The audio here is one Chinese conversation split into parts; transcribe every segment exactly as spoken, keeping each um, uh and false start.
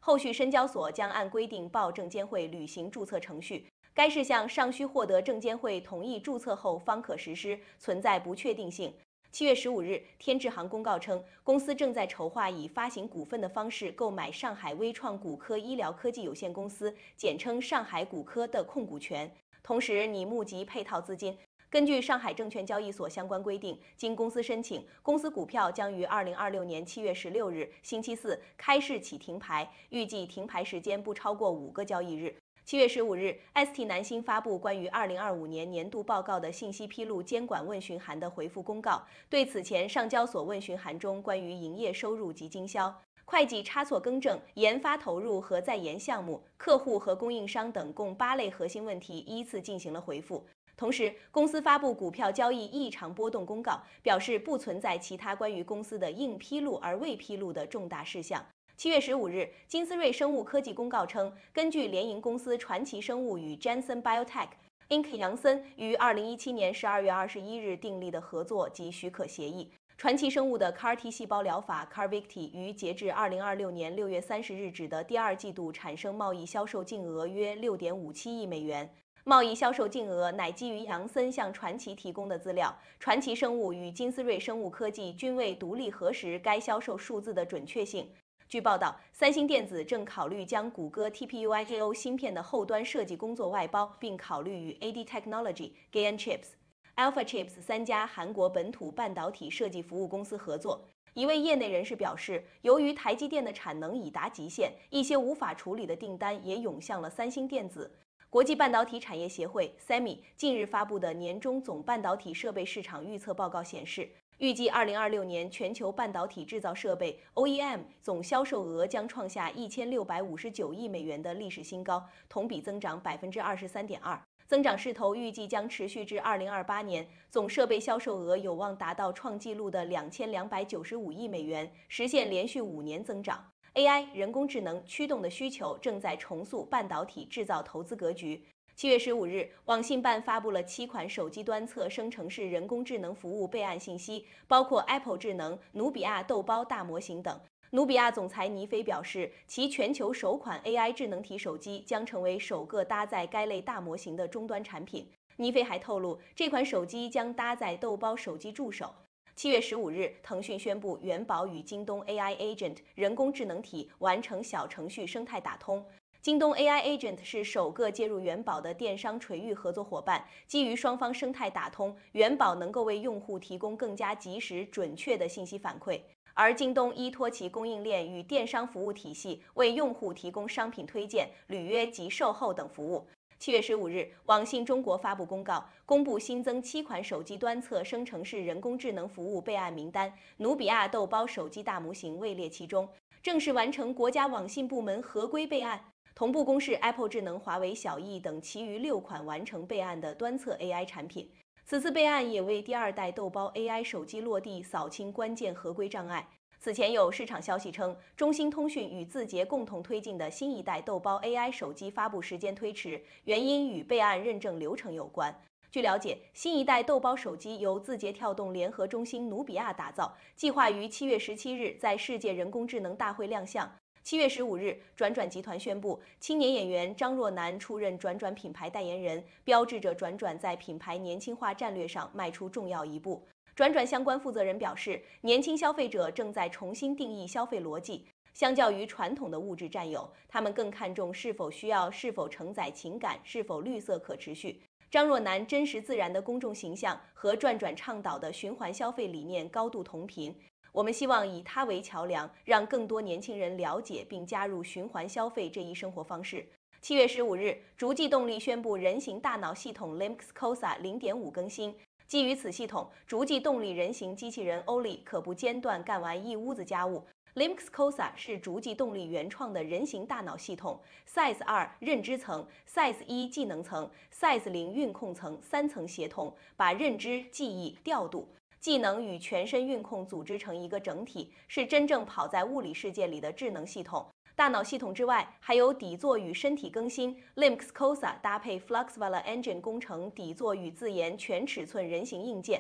后续深交所将按规定报证监会履行注册程序。该事项尚需获得证监会同意注册后方可实施，存在不确定性。七月十五日，天智行公告称，公司正在筹划以发行股份的方式购买上海微创骨科医疗科技有限公司（简称上海骨科）的控股权，同时拟募集配套资金。根据上海证券交易所相关规定，经公司申请，公司股票将于二零二六年七月十六日星期四开市起停牌，预计停牌时间不超过五个交易日。七月十五日 ，S T 南星发布关于二零二五年年度报告的信息披露监管问询函的回复公告，对此前上交所问询函中关于营业收入及经销、会计差错更正、研发投入和在研项目、客户和供应商等共八类核心问题依次进行了回复。同时，公司发布股票交易异常波动公告，表示不存在其他关于公司的应披露而未披露的重大事项。七月十五日，金斯瑞生物科技公告称，根据联营公司传奇生物与 Janssen Biotech Incorporated 杨森于二零一七年十二月二十一日订立的合作及许可协议，传奇生物的 C A R T 细胞疗法 CARVYKTI 于截至二零二六年六月三十日止的第二季度产生贸易销售净额约六点五七亿美元。贸易销售净额乃基于杨森向传奇提供的资料，传奇生物与金斯瑞生物科技均未独立核实该销售数字的准确性。据报道，三星电子正考虑将谷歌 T P U I K O 芯片的后端设计工作外包，并考虑与 A D Technology、Gain Chips、Alpha Chips 三家韩国本土半导体设计服务公司合作。一位业内人士表示，由于台积电的产能已达极限，一些无法处理的订单也涌向了三星电子。国际半导体产业协会 S E M I 近日发布的年中总半导体设备市场预测报告显示，预计二零二六年全球半导体制造设备 O E M 总销售额将创下一千六百五十九亿美元的历史新高，同比增长百分之二十三点二。增长势头预计将持续至二零二八年，总设备销售额有望达到创纪录的两千两百九十五亿美元，实现连续五年增长。A I 人工智能驱动的需求正在重塑半导体制造投资格局。七月十五日，网信办发布了七款手机端侧生成式人工智能服务备案信息，包括 Apple 智能、努比亚豆包大模型等。努比亚总裁尼飞表示，其全球首款 A I 智能体手机将成为首个搭载该类大模型的终端产品。尼飞还透露，这款手机将搭载豆包手机助手。七月十五日，腾讯宣布元宝与京东 A I Agent 人工智能体完成小程序生态打通。京东 A I Agent 是首个接入元宝的电商垂域合作伙伴，基于双方生态打通，元宝能够为用户提供更加及时、准确的信息反馈，而京东依托其供应链与电商服务体系，为用户提供商品推荐、履约及售后等服务。七月十五日，网信中国发布公告，公布新增七款手机端侧生成式人工智能服务备案名单，努比亚豆包手机大模型位列其中，正式完成国家网信部门合规备案。同步公示 Apple 智能、华为小艺等其余六款完成备案的端侧 A I 产品。此次备案也为第二代豆包 A I 手机落地扫清关键合规障碍。此前有市场消息称，中兴通讯与字节共同推进的新一代豆包 A I 手机发布时间推迟，原因与备案认证流程有关。据了解，新一代豆包手机由字节跳动联合中兴努比亚打造，计划于七月十七日在世界人工智能大会亮相。七月十五日，转转集团宣布，青年演员张若楠出任转转品牌代言人，标志着转转在品牌年轻化战略上迈出重要一步。转转相关负责人表示，年轻消费者正在重新定义消费逻辑，相较于传统的物质占有，他们更看重是否需要、是否承载情感、是否绿色可持续。张若楠真实自然的公众形象和转转倡导的循环消费理念高度同频。我们希望以它为桥梁，让更多年轻人了解并加入循环消费这一生活方式。七月十五日，逐迹动力宣布人形大脑系统 Lynx C O S A 零点五 更新。基于此系统，逐迹动力人形机器人 Oli 可不间断干完一屋子家务。Lynx C O S A 是逐迹动力原创的人形大脑系统 ，S I Z E 二认知层、S I Z E 一技能层、S I Z E 零运控层三层协同，把认知、记忆、调度、技能与全身运控组织成一个整体，是真正跑在物理世界里的智能系统。大脑系统之外，还有底座与身体更新 Lynx C O S A 搭配 Fluxvala Engine 工程底座与自研全尺寸人形硬件。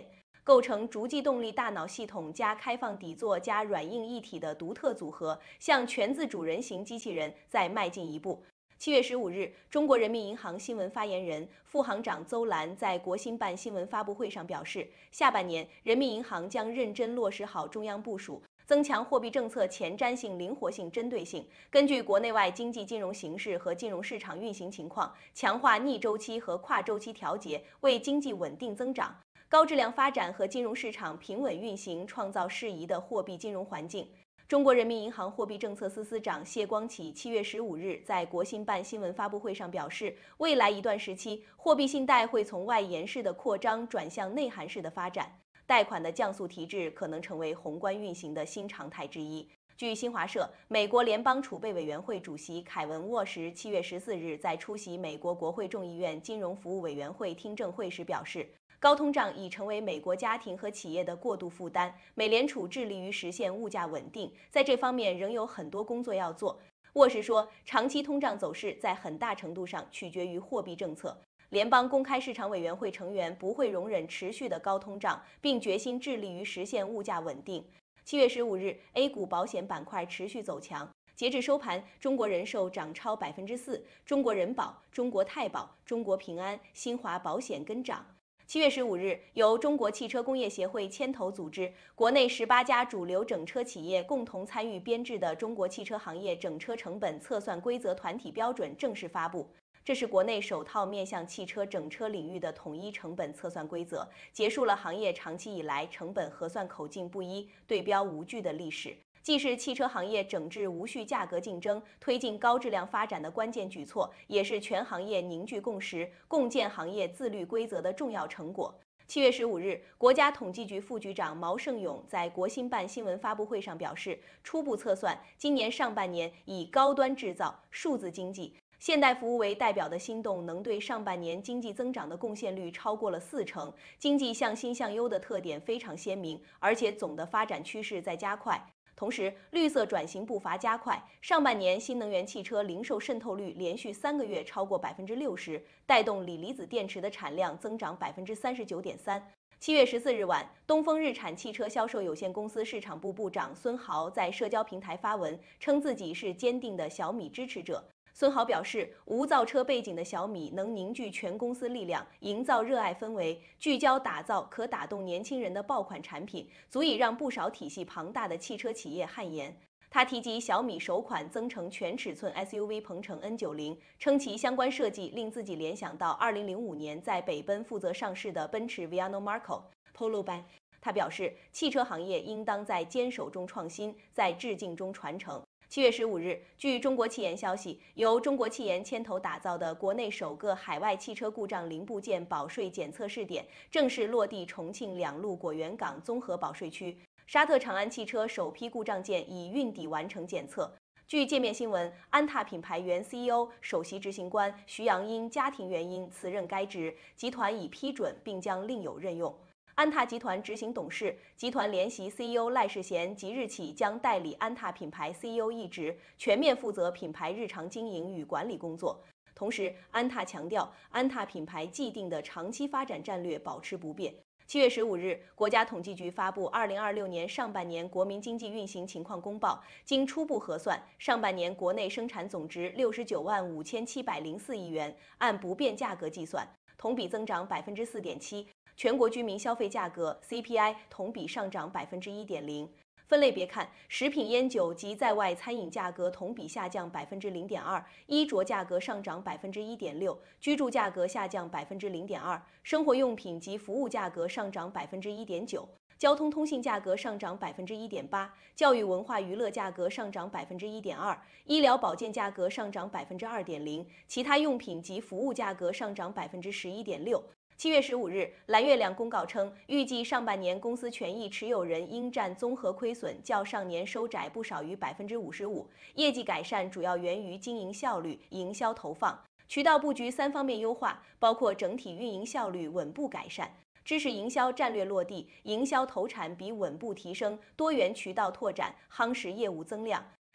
构成逐迹动力大脑系统加开放底座加软硬一体的独特组合，向全自主人型机器人再迈进一步。七月十五日，中国人民银行新闻发言人、副行长邹兰在国新办新闻发布会上表示，下半年人民银行将认真落实好中央部署，增强货币政策前瞻性、灵活性、针对性，根据国内外经济金融形势和金融市场运行情况，强化逆周期和跨周期调节，为经济稳定增长、高质量发展和金融市场平稳运行创造适宜的货币金融环境。中国人民银行货币政策司司长谢光启七月十五日在国新办新闻发布会上表示，未来一段时期，货币信贷会从外延式的扩张转向内涵式的发展，贷款的降速提质可能成为宏观运行的新常态之一。据新华社，美国联邦储备委员会主席凯文·沃什七月十四日在出席美国国会众议院金融服务委员会听证会时表示，高通胀已成为美国家庭和企业的过度负担，美联储致力于实现物价稳定，在这方面仍有很多工作要做。沃什说，长期通胀走势在很大程度上取决于货币政策。联邦公开市场委员会成员不会容忍持续的高通胀，并决心致力于实现物价稳定。七月十五日 ，A 股保险板块持续走强。截至收盘，中国人寿涨超百分之四，中国人保、中国太保、中国平安、新华保险跟涨。七月十五日，由中国汽车工业协会牵头组织，国内十八家主流整车企业共同参与编制的《中国汽车行业整车成本测算规则团体标准》正式发布。这是国内首套面向汽车整车领域的统一成本测算规则，结束了行业长期以来成本核算口径不一、对标无据的历史，既是汽车行业整治无序价格竞争、推进高质量发展的关键举措，也是全行业凝聚共识、共建行业自律规则的重要成果。七月十五日，国家统计局副局长毛盛勇在国新办新闻发布会上表示，初步测算，今年上半年以高端制造、数字经济、现代服务为代表的新动能对上半年经济增长的贡献率超过了四成，经济向新向优的特点非常鲜明，而且总的发展趋势在加快。同时，绿色转型步伐加快，上半年新能源汽车零售渗透率连续三个月超过百分之六十，带动锂离子电池的产量增长百分之三十九点三。七月十四日晚，东风日产汽车销售有限公司市场部部长孙豪在社交平台发文，称自己是坚定的小米支持者。孙豪表示，无造车背景的小米能凝聚全公司力量，营造热爱氛围，聚焦打造可打动年轻人的爆款产品，足以让不少体系庞大的汽车企业汗颜。他提及小米首款增程全尺寸 S U V 鹏程 N 九十，称其相关设计令自己联想到二零零五年在北奔负责上市的奔驰 Viano Marco、Polo 班。他表示，汽车行业应当在坚守中创新，在致敬中传承。七月十五日，据中国汽研消息，由中国汽研牵头打造的国内首个海外汽车故障零部件保税检测试点正式落地重庆两路果园港综合保税区。沙特长安汽车首批故障件已运抵完成检测。据界面新闻，安踏品牌原 C E O、首席执行官徐阳因家庭原因辞任该职，集团已批准并将另有任用。安踏集团执行董事、集团联席 C E O 赖世贤即日起将代理安踏品牌 C E O 一职，全面负责品牌日常经营与管理工作。同时，安踏强调，安踏品牌既定的长期发展战略保持不变。七月十五日，国家统计局发布二零二六年上半年国民经济运行情况公报，经初步核算，上半年国内生产总值六十九万五千七百零四亿元，按不变价格计算，同比增长百分之四点七。全国居民消费价格 C P I 同比上涨百分之一点零。分类别看，食品烟酒及在外餐饮价格同比下降百分之零点二，衣着价格上涨百分之一点六，居住价格下降百分之零点二，生活用品及服务价格上涨百分之一点九，交通通信价格上涨百分之一点八，教育文化娱乐价格上涨百分之一点二，医疗保健价格上涨百分之二点零，其他用品及服务价格上涨百分之十一点六。七月十五日，蓝月亮公告称，预计上半年公司权益持有人应占综合亏损较上年收窄不少于百分之五十五，业绩改善主要源于经营效率、营销投放、渠道布局三方面优化，包括整体运营效率稳步改善、知识营销战略落地、营销投产比稳步提升、多元渠道拓展、夯实业务增量。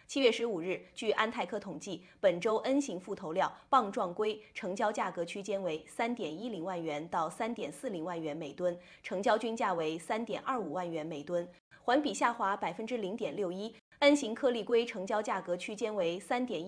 七月十五日，据安泰克统计，本周 N 型复头料棒状硅成交价格区间为三点一零万元到三点四零万元每吨，成交均价为三点二五万元每吨，环比下滑百分之零点六一。N 型颗粒硅成交价格区间为三点一。